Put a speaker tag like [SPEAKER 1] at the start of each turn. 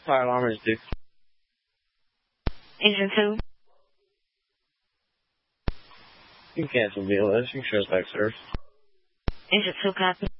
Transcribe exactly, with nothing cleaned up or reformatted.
[SPEAKER 1] Fire alarm is due.
[SPEAKER 2] Agent two.
[SPEAKER 1] You can cancel V L S. You can show us back, sir.
[SPEAKER 2] Agent two, copy.